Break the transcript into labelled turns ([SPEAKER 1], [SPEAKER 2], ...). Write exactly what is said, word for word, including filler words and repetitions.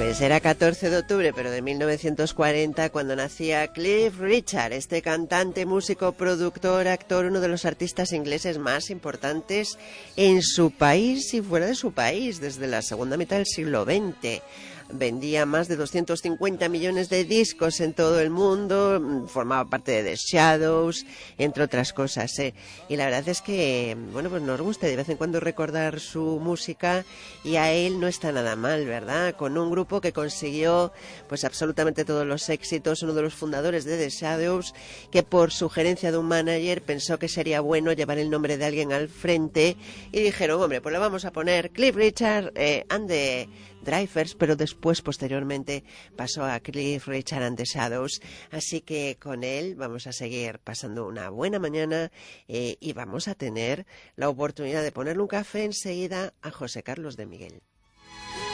[SPEAKER 1] Pues era catorce de octubre, pero de mil novecientos cuarenta, cuando nacía Cliff Richard, este cantante, músico, productor, actor, uno de los artistas ingleses más importantes en su país y fuera de su país, desde la segunda mitad del siglo veinte. Vendía más de doscientos cincuenta millones de discos en todo el mundo, formaba parte de The Shadows, entre otras cosas, ¿eh? Y la verdad es que, bueno, pues nos gusta de vez en cuando recordar su música, y a él no está nada mal, ¿verdad? Con un grupo que consiguió pues absolutamente todos los éxitos, uno de los fundadores de The Shadows, que por sugerencia de un manager pensó que sería bueno llevar el nombre de alguien al frente, y dijeron, hombre, pues le vamos a poner Cliff Richard eh, and the Drivers, pero después, posteriormente, pasó a Cliff Richard and the Shadows. Así que con él vamos a seguir pasando una buena mañana eh, y vamos a tener la oportunidad de ponerle un café enseguida a José Carlos de Miguel.